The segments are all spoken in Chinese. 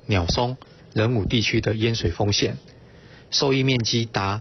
鸟松、仁武地区的淹水风险，受益面积达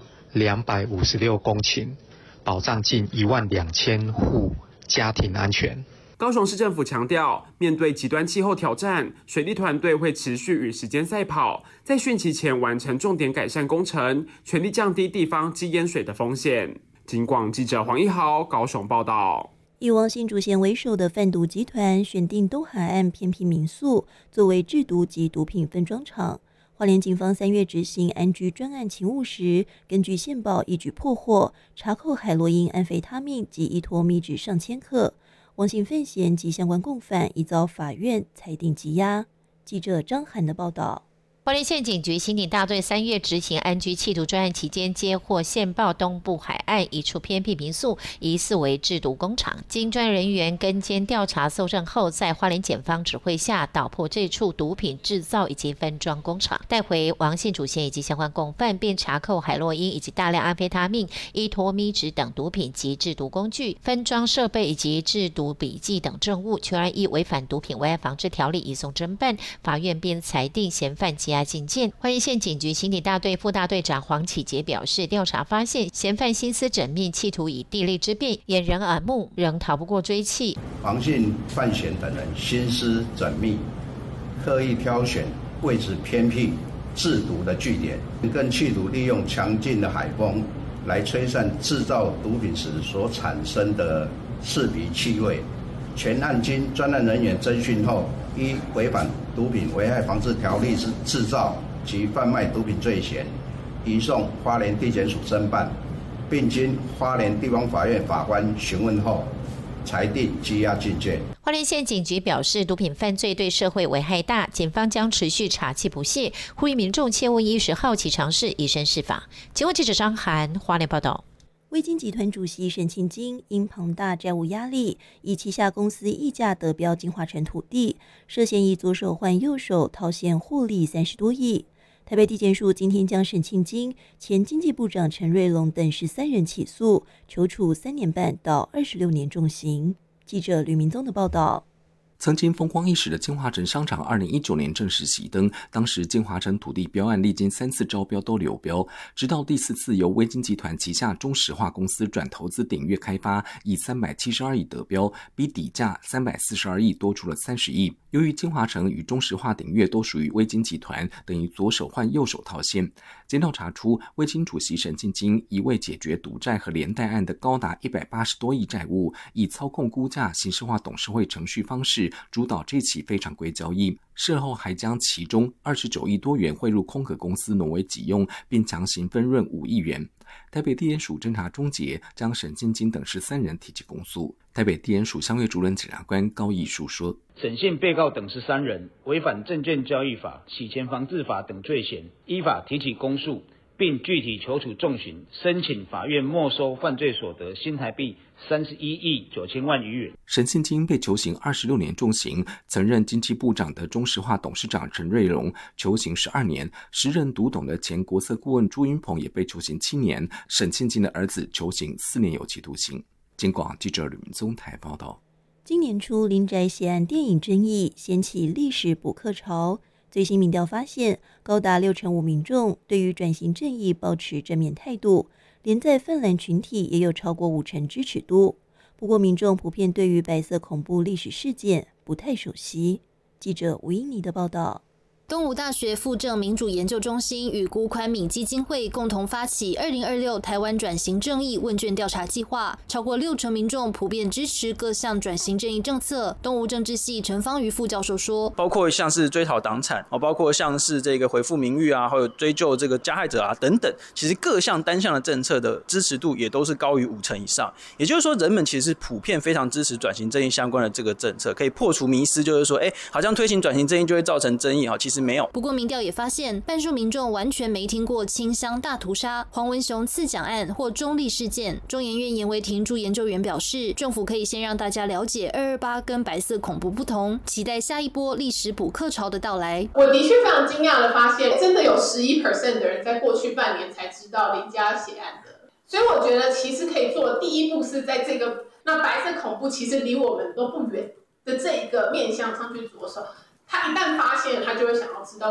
256公顷，保障近12000户家庭安全。 高雄市政府强调，面对极端气候挑战，水利团队会持续与时间赛跑，在汛期前完成重点改善工程，全力降低地方积淹水的风险。警广记者黄一豪高雄报道。 以王姓主嫌为首的贩毒集团选定东海岸偏僻民宿作为制毒及毒品分装场。花莲警方3月执行安居专案勤务时，根据线报一举破获，查扣海洛因、安非他命及依托密纸上千克。王姓犯嫌及相关共犯已遭法院裁定羁押。记者张涵的报道。 花莲县警局刑警大队3月执行安居缉毒专案期间，接获线报东部海岸一处偏僻民宿疑似为制毒工厂，经专案人员跟监调查搜证后，在花莲检方指挥下，捣破这处毒品制造以及分装工厂，带回王姓主嫌以及相关共犯，并查扣海洛因以及大量安非他命、依托咪酯等毒品及制毒工具、分装设备以及制毒笔记等证物，全案依违反毒品危害防治条例移送侦办，法院便裁定嫌犯羁押禁见。花莲县警局刑警大队副大队长黄启杰表示，调查发现嫌犯心思缜密，企图以地利之便掩人耳目，仍逃不过追缉。 黄姓犯嫌等人心思缜密，刻意挑选位置偏僻制毒的据点，更企图利用强劲的海风来吹散制造毒品时所产生的刺鼻气味。全案经专案人员侦讯后，依违反毒品危害防治条例之制造及贩卖毒品罪嫌，移送花莲地检署侦办，并经花莲地方法院法官询问后，裁定羁押禁见。 花莲县警局表示，毒品犯罪对社会危害大，警方将持续查缉不懈，呼吁民众切勿一时好奇尝试，以身试法。警卫记者张涵花莲报道。 威金集团主席沈庆金因庞大债务压力，以旗下公司溢价得标金华城土地，涉嫌以左手换右手套现获利30多亿。台北地检署今天将沈庆金、前经济部长陈瑞隆等13人起诉，求处3年半到26年重刑。记者吕明宗的报道。 曾经风光一时的金华城商场2019年正式熄灯，当时金华城土地标案历经3次招标都流标，直到第4次由威金集团旗下中石化公司转投资鼎悦开发，以372亿得标，比底价342亿多出了30亿。由于金华城与中石化鼎悦都属于威金集团，等于左手换右手套现。检调查出，威金主席沈庆金一为解决赌债和连带案的高达180多亿债务，以操控估价、形式化董事会程序方式主导这起非常规交易，事后还将其中29亿多元汇入空壳公司挪为己用，并强行分润5亿元。台北地检署侦查终结，将沈庆金等13人提起公诉。台北地检署相约主任检察官高义树说， 审讯被告等13人违反证券交易法、洗钱防治法等罪嫌，依法提起公诉，并具体求处重刑，申请法院没收犯罪所得新台币31亿9千万余元。 沈庆金被求刑26年重刑，曾任经济部长的中石化董事长陈瑞隆求刑12年，时任独董的前国策顾问朱云鹏也被求刑7年，沈庆金的儿子求刑4年有期徒刑。警广记者吕明宗台报道。 今年初林宅血案电影争议掀起历史补课潮，最新民调发现，高达65%民众对于转型正义抱持正面态度，连在泛蓝群体也有超过50%支持度。不过，民众普遍对于白色恐怖历史事件不太熟悉。记者吴英妮的报道。 东吴大学附政民主研究中心与辜宽敏基金会共同发起2026台湾转型正义问卷调查计划，超过60%民众普遍支持各项转型正义政策。东吴政治系陈芳瑜副教授说， 包括像是追讨党产，包括像是这个恢复名誉啊，还有追究这个加害者啊等等，其实各项单项的政策的支持度也都是高于50%以上。也就是说，人们其实是普遍非常支持转型正义相关的这个政策，可以破除迷思，就是说，好像推行转型正义就会造成争议，其实没有。 不过民调也发现，半数民众完全没听过清乡大屠杀、黄文雄刺蒋案或中立事件。中研院严维庭助研究员表示，政府可以先让大家了解228跟白色恐怖不同，期待下一波历史补课潮的到来。 我的确非常惊讶的发现，真的有11% 的人在过去半年才知道林家血案的。所以我觉得其实可以做的第一步是在这个那白色恐怖其实离我们都不远的这一个面向上去着手。他一旦发现，他就会想要知道